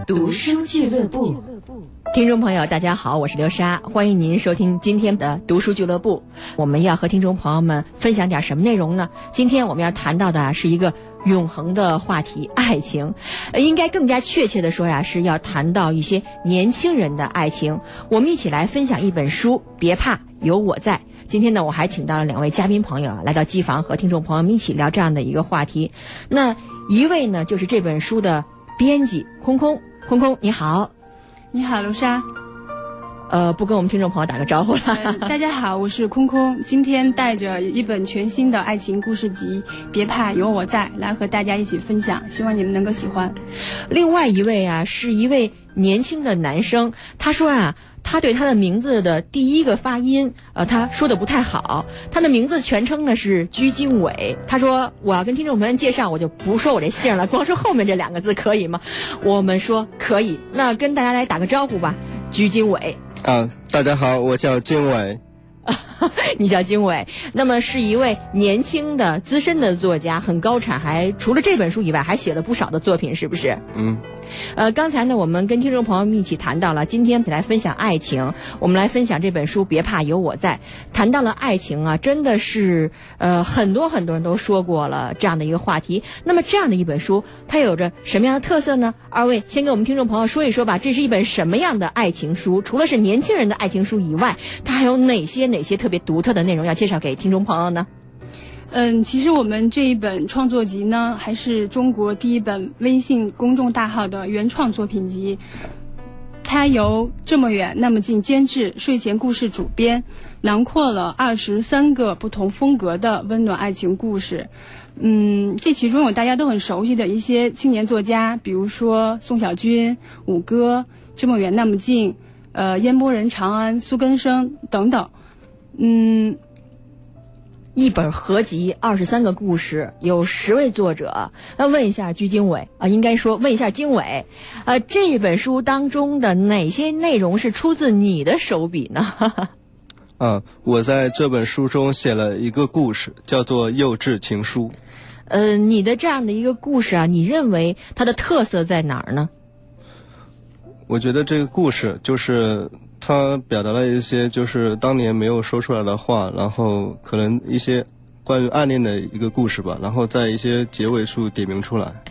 读书俱乐部。 听众朋友大家好，我是刘莎，欢迎您收听今天的读书俱乐部。我们要和听众朋友们分享点什么内容呢？今天我们要谈到的是一个永恒的话题，爱情。应该更加确切的说是要谈到一些年轻人的爱情。我们一起来分享一本书，别怕，有我在。今天呢，我还请到了两位嘉宾朋友来到机房，和听众朋友们一起聊这样的一个话题。那一位呢，就是这本书的编辑空空。空空你好。 你好，刘莎。 不跟我们听众朋友打个招呼了。 大家好，我是空空，今天带着一本全新的爱情故事集《别怕，有我在》来和大家一起分享，希望你们能够喜欢。 另外一位是一位年轻的男生，他说他对他的名字的第一个发音他说的不太好，他的名字全称呢是居经纬。他说我要跟听众朋友介绍，我就不说我这姓了，光说后面这两个字可以吗？我们说可以。那跟大家来打个招呼吧。居经纬。 大家好，我叫经纬。 你叫经纬，那么是一位年轻的资深的作家，很高产，还除了这本书以外还写了不少的作品，是不是？刚才呢我们跟听众朋友们一起谈到了，今天来分享爱情，我们来分享这本书别怕有我在。谈到了爱情真的是很多人都说过了这样的一个话题。那么这样的一本书它有着什么样的特色呢？二位先给我们听众朋友说一说吧，这是一本什么样的爱情书？除了是年轻人的爱情书以外，它还有哪些特别独特的内容要介绍给听众朋友呢？ 其实我们这一本创作集呢，还是中国第一本微信公众大号的原创作品集。它由这么远那么近监制，睡前故事主编，囊括了23个不同风格的温暖爱情故事。这其中有大家都很熟悉的一些青年作家，比如说宋小军、五哥、这么远那么近、烟波人长安、苏根生等等。 一本合集23个故事，有10位作者。那问一下居经纬应该说问一下经纬，这本书当中的哪些内容是出自你的手笔呢？ 我在这本书中写了一个故事，叫做幼稚情书。 你的这样的一个故事你认为它的特色在哪儿呢？ 我觉得这个故事就是它表达了一些就是当年没有说出来的话，然后可能一些关于暗恋的一个故事吧，然后在一些结尾处点明出来。